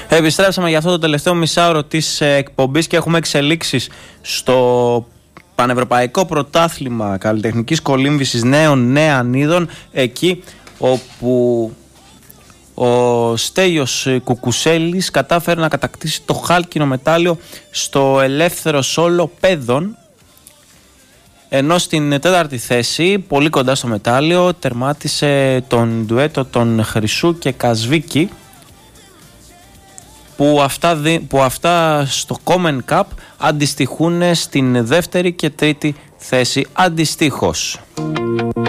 Επιστρέψαμε για αυτό το τελευταίο μισάωρο της εκπομπής και έχουμε εξελίξεις στο Πανευρωπαϊκό Πρωτάθλημα Καλλιτεχνικής Κολύμβησης Νέων Νεανίδων, εκεί όπου ο Στέλιος Κουκουσέλης κατάφερε να κατακτήσει το χάλκινο μετάλλιο στο ελεύθερο σόλο παιδών, ενώ στην τέταρτη θέση, πολύ κοντά στο μετάλλιο, τερμάτισε τον ντουέτο των Χρυσού και Κασβίκη, που αυτά στο Common Cup αντιστοιχούν στην δεύτερη και τρίτη θέση αντιστοίχως.